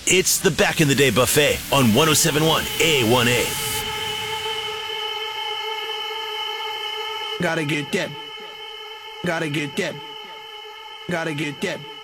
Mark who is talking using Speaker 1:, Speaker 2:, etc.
Speaker 1: It's the Back in the Day Buffet on 107.1 A1A.
Speaker 2: Gotta get that. Gotta get that. Gotta get that.